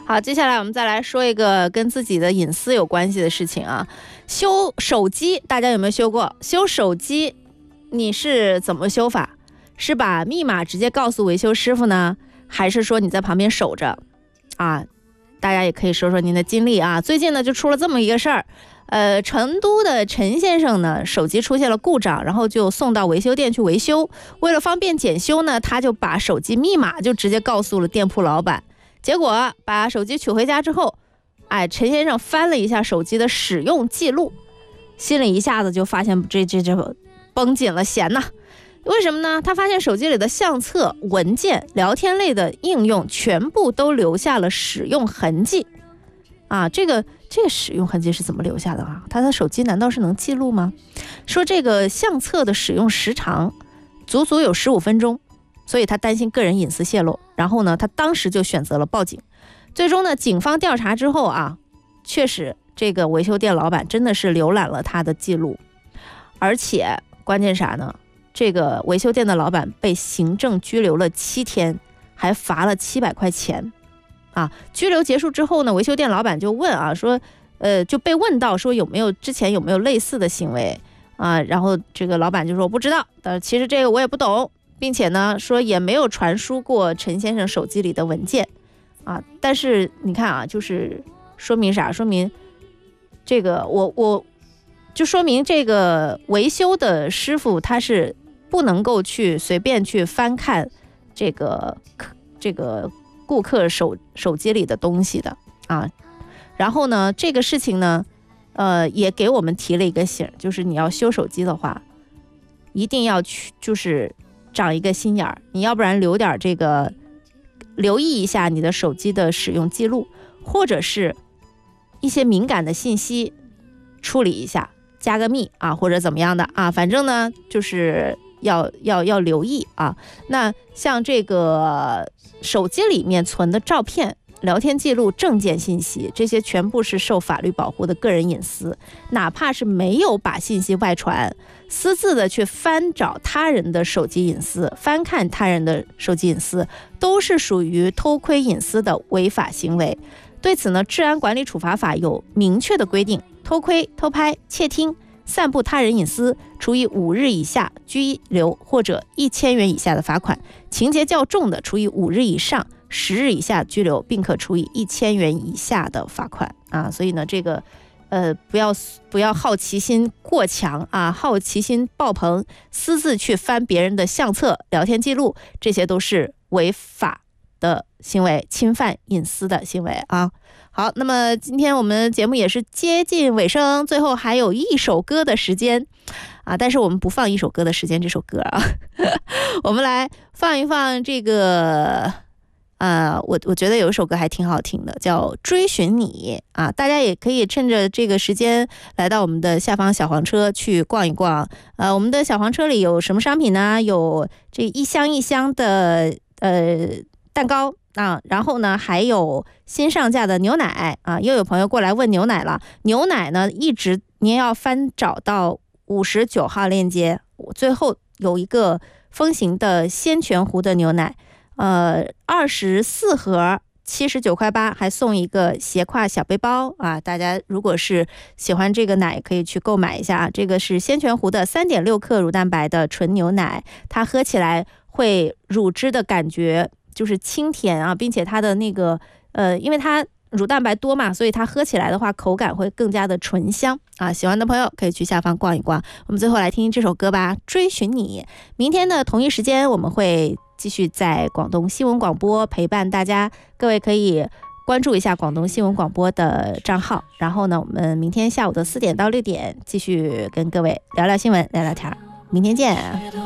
好，接下来我们再来说一个跟自己的隐私有关系的事情啊。修手机，大家有没有修过？修手机你是怎么修法？是把密码直接告诉维修师傅呢，还是说你在旁边守着啊？大家也可以说说您的经历啊。最近呢就出了这么一个事儿，成都的陈先生呢手机出现了故障，然后就送到维修店去维修。为了方便检修呢，他就把手机密码就直接告诉了店铺老板。结果把手机取回家之后，陈先生翻了一下手机的使用记录，心里一下子就发现这绷紧了弦呐。为什么呢？他发现手机里的相册、文件、聊天类的应用全部都留下了使用痕迹啊！这个使用痕迹是怎么留下的啊？他的手机难道是能记录吗？说这个相册的使用时长足足有15分钟，所以他担心个人隐私泄露。然后呢，他当时就选择了报警。最终呢，警方调查之后啊，确实这个维修店老板真的是浏览了他的记录，而且关键啥呢？这个维修店的老板被行政拘留了7天，还罚了700块钱啊！拘留结束之后呢，维修店老板就问啊，说，就被问到说之前有没有类似的行为啊？然后这个老板就说我不知道，但其实这个我也不懂，并且呢说也没有传输过陈先生手机里的文件啊。但是你看啊，就是说明啥？说明这个我就说明这个维修的师傅他是不能够去随便去翻看这个顾客手机里的东西的啊。然后呢，这个事情呢，也给我们提了一个醒，就是你要修手机的话，一定要去就是长一个心眼儿，你要不然留意一下你的手机的使用记录，或者是一些敏感的信息处理一下，加个密啊，或者怎么样的啊，反正呢就是要留意啊。那像这个手机里面存的照片、聊天记录、证件信息，这些全部是受法律保护的个人隐私，哪怕是没有把信息外传，私自的去翻找他人的手机隐私、翻看他人的手机隐私，都是属于偷窥隐私的违法行为。对此呢，治安管理处罚法有明确的规定，偷窥、偷拍、窃听、散布他人隐私，处以5日以下拘留或者1000元以下的罚款；情节较重的，处以5日以上10日以下拘留，并可处以1000元以下的罚款啊。所以呢，这个不要好奇心过强啊，好奇心爆棚，私自去翻别人的相册、聊天记录，这些都是违法的行为，侵犯隐私的行为啊。好，那么今天我们节目也是接近尾声，最后还有一首歌的时间啊，但是我们不放一首歌的时间这首歌啊，我们来放一放这个我觉得有一首歌还挺好听的，叫《追寻你》啊，大家也可以趁着这个时间来到我们的下方小黄车去逛一逛。我们的小黄车里有什么商品呢？有这一箱一箱的蛋糕啊，然后呢还有新上架的牛奶啊，又有朋友过来问牛奶了。牛奶呢一直您要翻找到59号链接，最后有一个风行的鲜泉湖的牛奶。24盒79.8块，还送一个斜挎小背包啊！大家如果是喜欢这个奶，可以去购买一下。这个是鲜泉湖的3.6克乳蛋白的纯牛奶，它喝起来会乳汁的感觉就是清甜啊，并且它的那个因为它乳蛋白多嘛，所以它喝起来的话口感会更加的醇香啊！喜欢的朋友可以去下方逛一逛。我们最后来听这首歌吧，《追寻你》。明天的同一时间我们会继续在广东新闻广播陪伴大家，各位可以关注一下广东新闻广播的账号，然后呢我们明天下午的4点到6点继续跟各位聊聊新闻聊聊天，明天见。